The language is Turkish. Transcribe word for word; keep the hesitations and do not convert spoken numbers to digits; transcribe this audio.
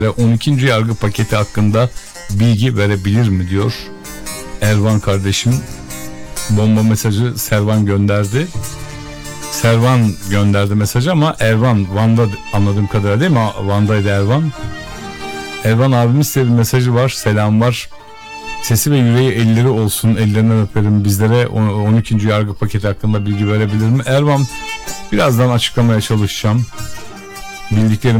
ve on ikinci yargı paketi hakkında bilgi verebilir mi diyor Ervan kardeşim. Bomba mesajı Servan gönderdi. Servan gönderdi mesajı ama Ervan Van'da anladığım kadarıyla, değil mi? Van'daydı Ervan. Ervan abimiz size bir mesajı var. Selam var. Sesi ve yüreği elleri olsun. Ellerinden öperim. Bizlere on ikinci yargı paketi hakkında bilgi verebilir mi? Ervan, birazdan açıklamaya çalışacağım. Bildiklerim